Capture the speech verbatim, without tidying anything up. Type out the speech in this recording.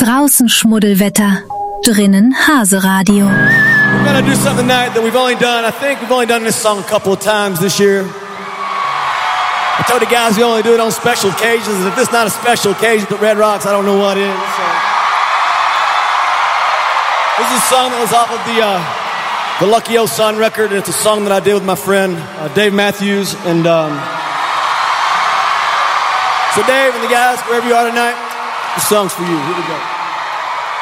Draußen Schmuddelwetter, drinnen Hase-Radio. We're gonna do something tonight that we've only done, I think we've only done this song a couple of times this year. I told the guys we only do it on special occasions, and if this is not a special occasion at Red Rocks, I don't know what is. So. This is a song that was off of the uh, the Lucky O Son record, and it's a song that I did with my friend uh, Dave Matthews. And um, so Dave and the guys, wherever you are tonight, this song's for you. Here we go.